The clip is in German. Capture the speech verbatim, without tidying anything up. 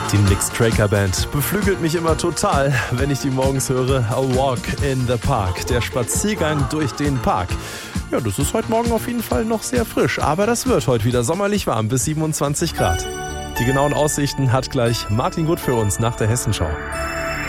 Die Nick Straker Band beflügelt mich immer total, wenn ich die morgens höre. A Walk in the Park, der Spaziergang durch den Park. Ja, das ist heute Morgen auf jeden Fall noch sehr frisch, aber das wird heute wieder sommerlich warm bis siebenundzwanzig Grad. Die genauen Aussichten hat gleich Martin Gut für uns nach der Hessenschau.